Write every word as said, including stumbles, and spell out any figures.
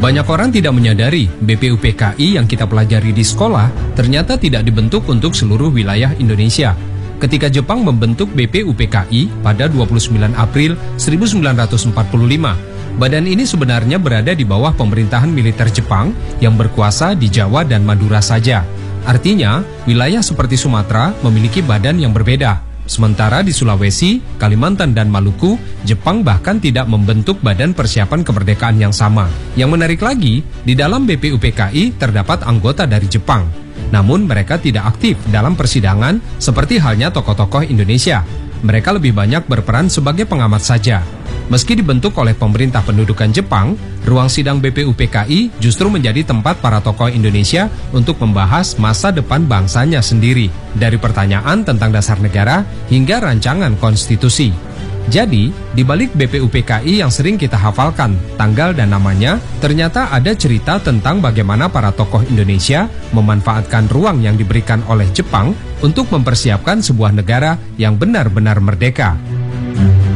Banyak orang tidak menyadari B P U P K I yang kita pelajari di sekolah ternyata tidak dibentuk untuk seluruh wilayah Indonesia. Ketika Jepang membentuk B P U P K I pada dua puluh sembilan April seribu sembilan ratus empat puluh lima, badan ini sebenarnya berada di bawah pemerintahan militer Jepang yang berkuasa di Jawa dan Madura saja. Artinya, wilayah seperti Sumatera memiliki badan yang berbeda. Sementara di Sulawesi, Kalimantan, dan Maluku, Jepang bahkan tidak membentuk badan persiapan kemerdekaan yang sama. Yang menarik lagi, di dalam B P U P K I terdapat anggota dari Jepang. Namun mereka tidak aktif dalam persidangan seperti halnya tokoh-tokoh Indonesia. Mereka lebih banyak berperan sebagai pengamat saja. Meski dibentuk oleh pemerintah pendudukan Jepang, ruang sidang B P U P K I justru menjadi tempat para tokoh Indonesia untuk membahas masa depan bangsanya sendiri, dari pertanyaan tentang dasar negara hingga rancangan konstitusi. Jadi, di balik B P U P K I yang sering kita hafalkan, tanggal dan namanya, ternyata ada cerita tentang bagaimana para tokoh Indonesia memanfaatkan ruang yang diberikan oleh Jepang untuk mempersiapkan sebuah negara yang benar-benar merdeka.